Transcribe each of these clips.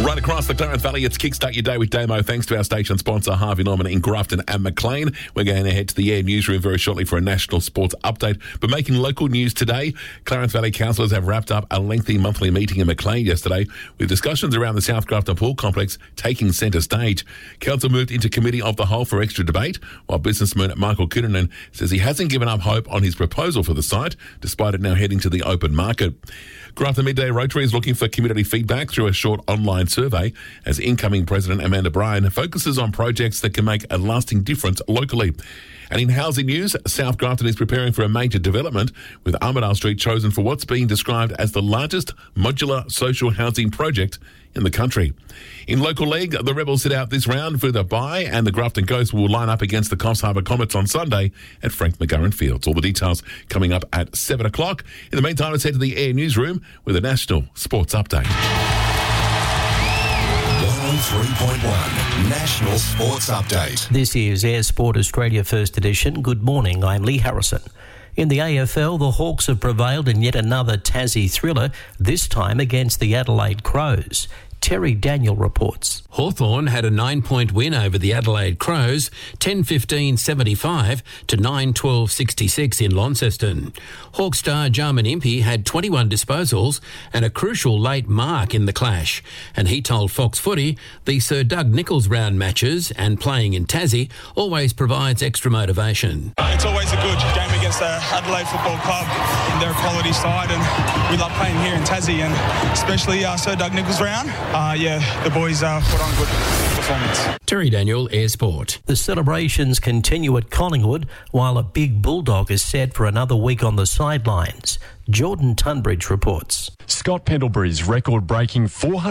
Right across the Clarence Valley, it's Kickstart Your Day with Damo. Thanks to our station sponsor, Harvey Norman in Grafton and Maclean. We're going to head to the Air newsroom very shortly for a national sports update. But making local news today, Clarence Valley councillors have wrapped up a lengthy monthly meeting in Maclean yesterday with discussions around the South Grafton Pool Complex taking centre stage. Council moved into committee of the whole for extra debate, while businessman Michael Koonanen says he hasn't given up hope on his proposal for the site, despite it now heading to the open market. Grafton Midday Rotary is looking for community feedback through a short online survey as incoming President Amanda Bryan focuses on projects that can make a lasting difference locally. And in housing news, South Grafton is preparing for a major development with Armidale Street chosen for what's being described as the largest modular social housing project in the country. In local league, the Rebels sit out this round for the bye, and the Grafton Ghosts will line up against the Coffs Harbour Comets on Sunday at Frank McGurran Fields. All the details coming up at 7 o'clock. In the meantime, let's head to the Air newsroom with a national sports update. 103.1 National Sports Update. This is Air Sport Australia First Edition. Good morning, I'm Lee Harrison. In the AFL, the Hawks have prevailed in yet another Tassie thriller, this time against the Adelaide Crows. Terry Daniel reports. Hawthorn had a 9-point win over the Adelaide Crows, 10-15-75 to 9-12-66 in Launceston. Hawk star Jarman Impey had 21 disposals and a crucial late mark in the clash, and he told Fox Footy the Sir Doug Nicholls round matches and playing in Tassie always provides extra motivation. It's always a good game against the Adelaide Football Club. They're a quality side, and we love playing here in Tassie, and especially Sir Doug Nicholls round. The boys put on a good performance. Terry Daniel, Air Sport. The celebrations continue at Collingwood while a big bulldog is set for another week on the sidelines. Jordan Tunbridge reports. Scott Pendlebury's record-breaking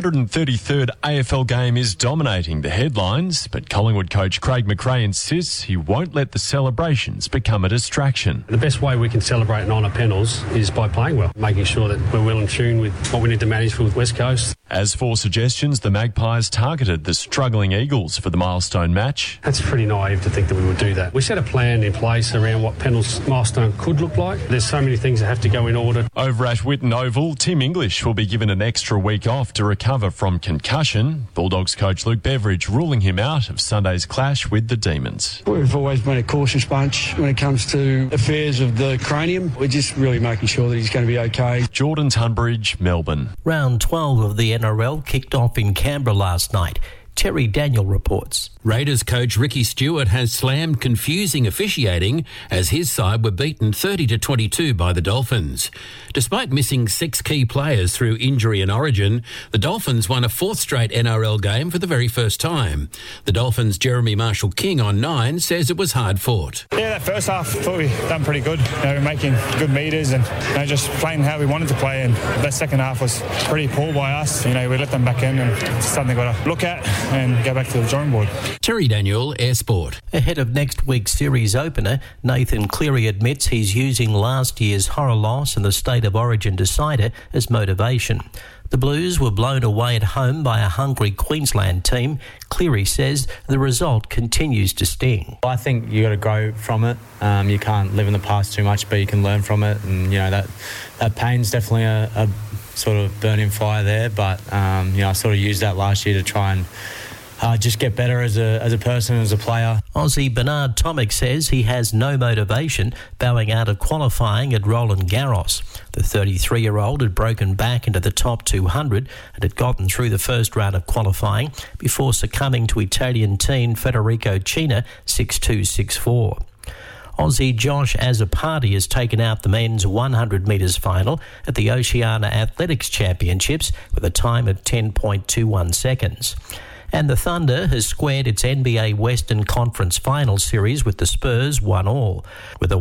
433rd AFL game is dominating the headlines, but Collingwood coach Craig McRae insists he won't let the celebrations become a distraction. The best way we can celebrate and honour Pendles is by playing well, making sure that we're well in tune with what we need to manage for West Coast. As for suggestions, the Magpies targeted the struggling Eagles for the milestone match. That's pretty naive to think that we would do that. We set a plan in place around what Pendles' milestone could look like. There's so many things that have to go in order. Over at Whitten Oval, Tim English will be given an extra week off to recover from concussion. Bulldogs coach Luke Beveridge ruling him out of Sunday's clash with the Demons. We've always been a cautious bunch when it comes to affairs of the cranium. We're just really making sure that he's going to be okay. Jordan Tunbridge, Melbourne. Round 12 of the NRL kicked off in Canberra last night. Terry Daniel reports. Raiders coach Ricky Stewart has slammed confusing officiating as his side were beaten 30-22 by the Dolphins. Despite missing 6 key players through injury and origin, the Dolphins won a 4th straight NRL game for the very first time. The Dolphins' Jeremy Marshall-King on 9 says it was hard fought. Yeah, that first half, I thought we done pretty good. We're making good meters and just playing how we wanted to play, and that second half was pretty poor by us. We let them back in, and it's something we've got to look at and go back to the drawing board. Terry Daniel, Air Sport. Ahead of next week's series opener, Nathan Cleary admits he's using last year's horror loss and the State of Origin decider as motivation. The Blues were blown away at home by a hungry Queensland team. Cleary says the result continues to sting. I think you got to grow from it. You can't live in the past too much, but you can learn from it. And that pain's definitely a sort of burning fire there. But I sort of used that last year to try and just get better as a person, as a player. Aussie Bernard Tomic says he has no motivation bowing out of qualifying at Roland Garros. The 33-year-old had broken back into the top 200 and had gotten through the first round of qualifying before succumbing to Italian teen Federico Cina 6-2, 6-4. Aussie Josh Azzopardi has taken out the men's 100 metres final at the Oceania Athletics Championships with a time of 10.21 seconds. And the Thunder has squared its NBA Western Conference Finals series with the Spurs 1-1 with a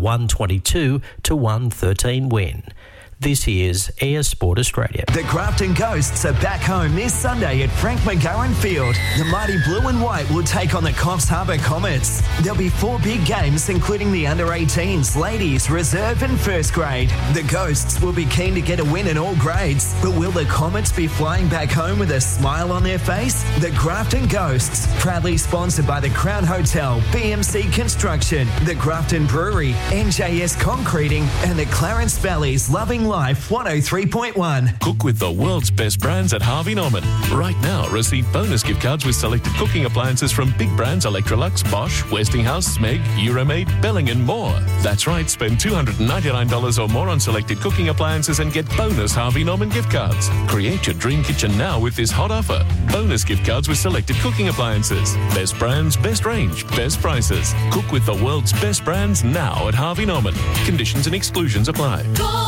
122-113 win. This is Air Sport Australia. The Grafton Ghosts are back home this Sunday at Frank McGurran Field. The mighty blue and white will take on the Coffs Harbour Comets. There'll be 4 big games, including the under-18s, ladies, reserve and first grade. The Ghosts will be keen to get a win in all grades, but will the Comets be flying back home with a smile on their face? The Grafton Ghosts, proudly sponsored by the Crown Hotel, BMC Construction, the Grafton Brewery, NJS Concreting and the Clarence Valley's Loving Life 103.1. Cook with the world's best brands at Harvey Norman. Right now, receive bonus gift cards with selected cooking appliances from big brands Electrolux, Bosch, Westinghouse, Smeg, Euromaid, Belling and more. That's right, spend $299 or more on selected cooking appliances and get bonus Harvey Norman gift cards. Create your dream kitchen now with this hot offer. Bonus gift cards with selected cooking appliances. Best brands, best range, best prices. Cook with the world's best brands now at Harvey Norman. Conditions and exclusions apply.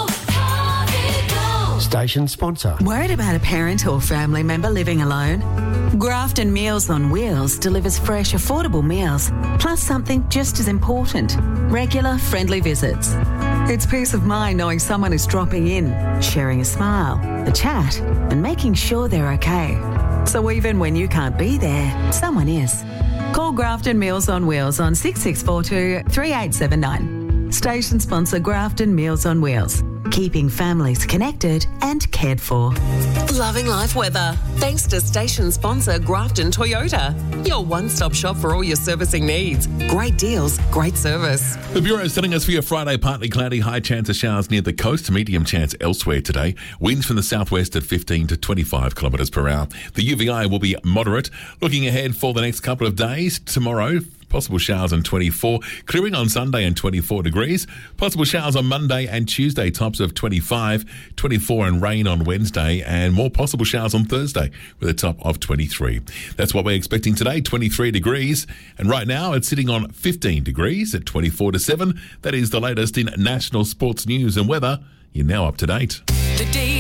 Station sponsor. Worried about a parent or family member living alone? Grafton Meals on Wheels delivers fresh, affordable meals, plus something just as important, regular, friendly visits. It's peace of mind knowing someone is dropping in, sharing a smile, a chat, and making sure they're okay. So even when you can't be there, someone is. Call Grafton Meals on Wheels on 6642 3879. Station sponsor Grafton Meals on Wheels. Keeping families connected and cared for. Loving life weather. Thanks to station sponsor Grafton Toyota. Your one-stop shop for all your servicing needs. Great deals, great service. The Bureau is telling us for your Friday, partly cloudy, high chance of showers near the coast, medium chance elsewhere today. Winds from the southwest at 15 to 25 kilometres per hour. The UVI will be moderate. Looking ahead for the next couple of days, tomorrow, possible showers on 24, clearing on Sunday and 24 degrees. Possible showers on Monday and Tuesday, tops of 25, 24 and rain on Wednesday, and more possible showers on Thursday with a top of 23. That's what we're expecting today, 23 degrees. And right now it's sitting on 15 degrees at 24 to 7. That is the latest in national sports news and weather. You're now up to date. The